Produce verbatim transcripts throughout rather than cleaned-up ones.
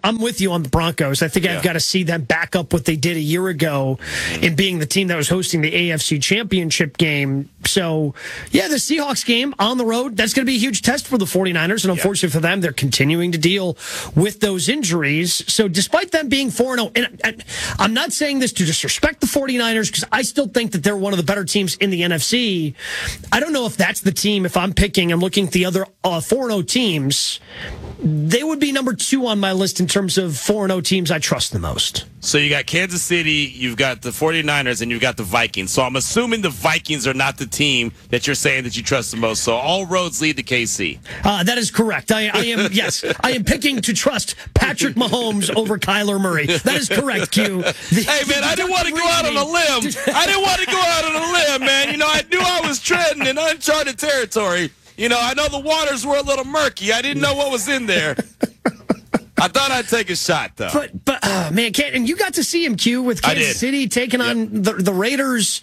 I'm with you on the Broncos. I think yeah. I've got to see them back up what they did a year ago in being the team that was hosting the A F C Championship game. So, yeah, the Seahawks game on the road, that's going to be a huge test for the 49ers. And unfortunately yeah. for them, they're continuing to deal with those injuries. So despite them being four and oh, and, and I'm not saying this to disrespect the 49ers because I still think that they're one of the better teams in the N F C. I don't know if that's the team, if I'm picking, I'm looking at the other uh, four and oh teams, they would be number two on my list in terms of four and oh teams I trust the most. So you got Kansas City, you've got the 49ers, and you've got the Vikings. So I'm assuming the Vikings are not the team that you're saying that you trust the most. So all roads lead to K C. Uh, that is correct. I, I am, yes, I am picking to trust Patrick Mahomes over Kyler Murray. That is correct, Q. The, hey, man, I didn't want to go out on a limb. I didn't want to go out on a limb, man. You know, I knew I was treading in uncharted territory. You know, I know the waters were a little murky. I didn't know what was in there. I thought I'd take a shot, though. But, but uh, man, can't, and you got to see him, Q, with Kansas City taking yep. on the, the Raiders.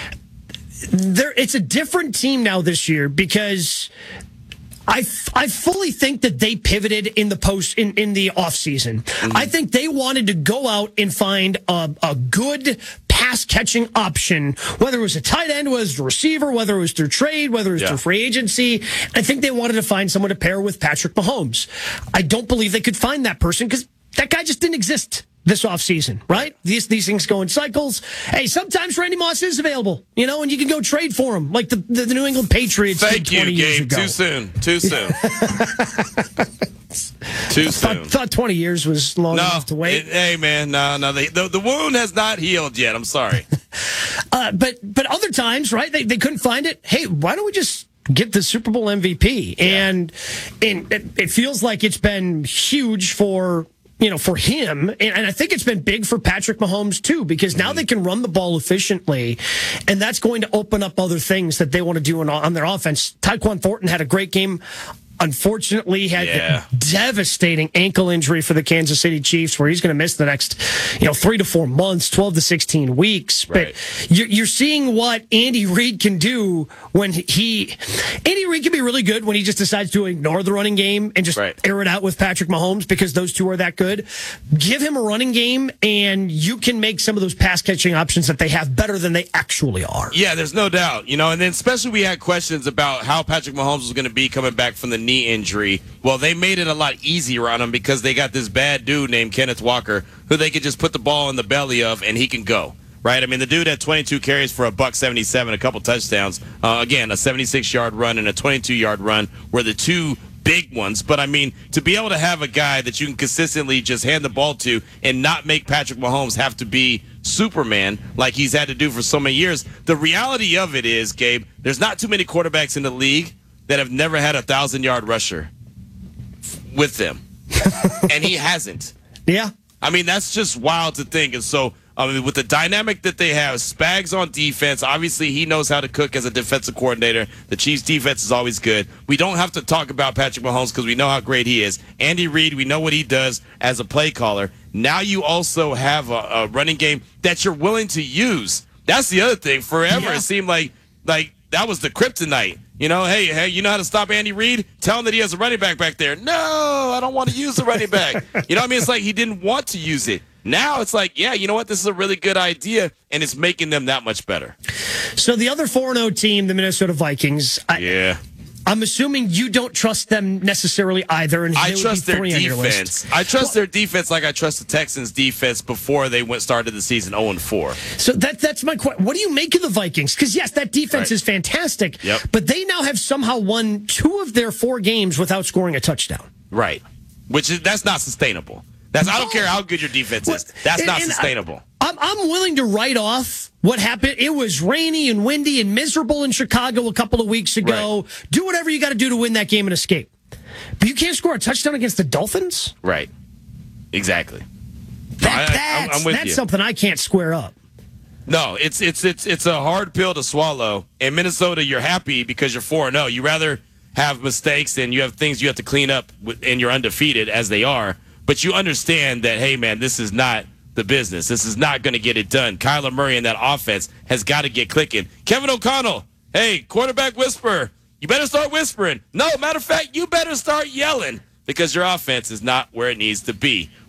There, it's a different team now this year because I, I fully think that they pivoted in the post in, in the offseason. Mm-hmm. I think they wanted to go out and find a, a good pass catching option, whether it was a tight end, whether it was a receiver, whether it was through trade, whether it was yeah. through free agency. I think they wanted to find someone to pair with Patrick Mahomes. I don't believe they could find that person because that guy just didn't exist this offseason, right? These these things go in cycles. Hey, sometimes Randy Moss is available, you know, and you can go trade for him, like the, the, the New England Patriots Thank did twenty you, years Gabe. ago. Too soon. Too soon. Too soon. Thought, thought twenty years was long no, enough to wait. It, hey, man, no, no. The, the, the wound has not healed yet. I'm sorry. uh, but but other times, right, they, they couldn't find it. Hey, why don't we just get the Super Bowl M V P? Yeah. And, and it, it feels like it's been huge for... You know, for him, and I think it's been big for Patrick Mahomes, too, because now mm-hmm. they can run the ball efficiently, and that's going to open up other things that they want to do on, on their offense. Tyquan Thornton had a great game. Unfortunately, he had yeah. a devastating ankle injury for the Kansas City Chiefs, where he's going to miss the next, you know, three to four months, twelve to sixteen weeks. Right. But you're, you're seeing what Andy Reid can do when he, Andy Reid can be really good when he just decides to ignore the running game and just right. air it out with Patrick Mahomes because those two are that good. Give him a running game, and you can make some of those pass catching options that they have better than they actually are. Yeah, there's no doubt. You know, and then especially we had questions about how Patrick Mahomes was going to be coming back from the knee injury. Well, they made it a lot easier on him because they got this bad dude named Kenneth Walker who they could just put the ball in the belly of and he can go. Right? I mean, the dude had twenty-two carries for a buck seventy-seven, a couple touchdowns. Uh, again, a seventy-six yard run and a twenty-two yard run were the two big ones. But I mean, to be able to have a guy that you can consistently just hand the ball to and not make Patrick Mahomes have to be Superman like he's had to do for so many years. The reality of it is, Gabe, there's not too many quarterbacks in the league that have never had a thousand-yard rusher with them. And he hasn't. Yeah. I mean, that's just wild to think. And so, I mean, with the dynamic that they have, Spags on defense, obviously he knows how to cook as a defensive coordinator. The Chiefs' defense is always good. We don't have to talk about Patrick Mahomes because we know how great he is. Andy Reid, we know what he does as a play caller. Now you also have a, a running game that you're willing to use. That's the other thing. Forever, yeah. it seemed like like that was the kryptonite. You know, hey, hey, you know how to stop Andy Reid? Tell him that he has a running back back there. No, I don't want to use the running back. You know what I mean? It's like he didn't want to use it. Now it's like, yeah, you know what? This is a really good idea, and it's making them that much better. So the other four and oh team, the Minnesota Vikings. I, yeah. I'm assuming you don't trust them necessarily either. And I trust their defense. I trust well, their defense like I trust the Texans' defense before they went started the season oh and four. So that that's my question. What do you make of the Vikings? Because, yes, that defense right. is fantastic, yep. but they now have somehow won two of their four games without scoring a touchdown. Right. Which is that's not sustainable. That's I don't care how good your defense is. That's and, not and sustainable. I, I'm, I'm willing to write off what happened. It was rainy and windy and miserable in Chicago a couple of weeks ago. Right. Do whatever you got to do to win that game and escape. But you can't score a touchdown against the Dolphins? Right. Exactly. That, I, that's I, I'm with that's you. something I can't square up. No, it's it's it's it's a hard pill to swallow. In Minnesota, you're happy because you're four and oh. You rather have mistakes and you have things you have to clean up and you're undefeated as they are. But you understand that, hey, man, this is not the business. This is not going to get it done. Kyler Murray and that offense has got to get clicking. Kevin O'Connell, hey, quarterback whisperer, you better start whispering. No, matter of fact, you better start yelling because your offense is not where it needs to be.